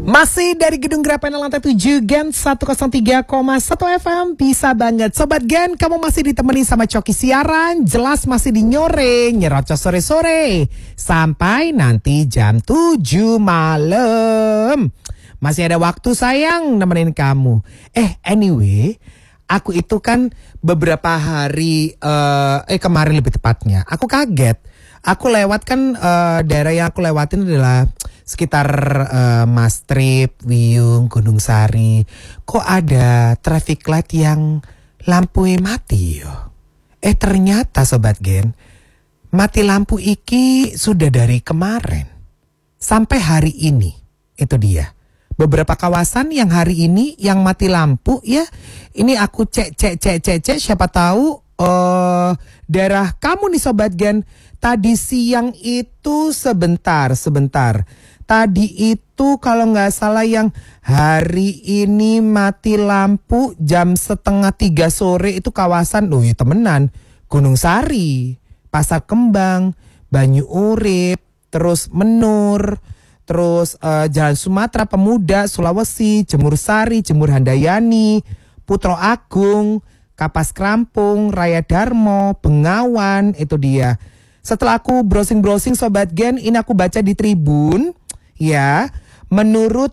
Masih dari Gedung Grapen lantai 7 Gen 103,1 FM. Bisa banget Sobat Gen, kamu masih ditemani sama Coki siaran. Jelas masih dinyoreng, nyerocos sore-sore sampai nanti jam 7 malam. Masih ada waktu sayang nemenin kamu. Anyway, aku itu kan beberapa hari kemarin lebih tepatnya, aku kaget. Aku lewat kan daerah yang aku lewatin adalah sekitar Mastrip, Wiyung, Gunung Sari. Kok ada traffic light yang lampunya mati yo? Ternyata Sobat Gen, mati lampu iki sudah dari kemarin sampai hari ini. Itu dia. Beberapa kawasan yang hari ini yang mati lampu ya. Ini aku cek siapa tahu daerah kamu nih Sobat Gen. Tadi siang itu sebentar. Tadi itu kalau nggak salah yang hari ini mati lampu jam 2:30 sore itu kawasan, ya temenan, Gunung Sari, Pasar Kembang, Banyu Urip, terus Menur, terus Jalan Sumatera Pemuda, Sulawesi, Jemur Sari, Jemur Handayani, Putro Agung, Kapas Krampung, Raya Darmo, Bengawan, itu dia. Setelah aku browsing Sobat Gen, ini aku baca di Tribun. Ya, menurut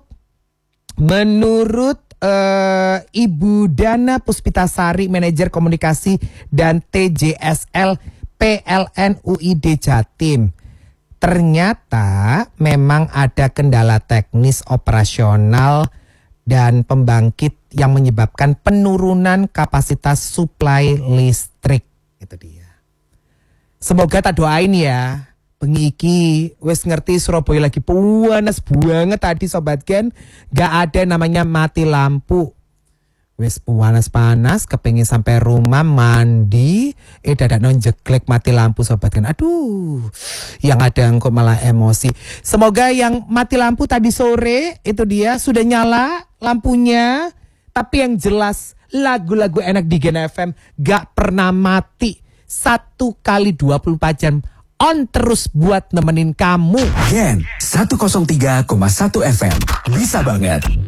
Ibu Dana Puspitasari, manajer komunikasi dan TJSL PLN UID Jatim. Ternyata memang ada kendala teknis operasional dan pembangkit yang menyebabkan penurunan kapasitas suplai listrik. Itu dia. Semoga tak doain ya. Bengi iki wes ngerti Surabaya lagi panas banget tadi Sobat Gen, gak ada namanya mati lampu. Wes panas kepengen sampai rumah mandi, dadak nonjeklek mati lampu Sobat Gen. Aduh, yang ada kok malah emosi. Semoga yang mati lampu tadi sore itu dia sudah nyala lampunya, tapi yang jelas lagu-lagu enak di Gen FM gak pernah mati. 1 kali 24 jam on terus buat nemenin kamu. Gen 103,1 FM. Bisa banget.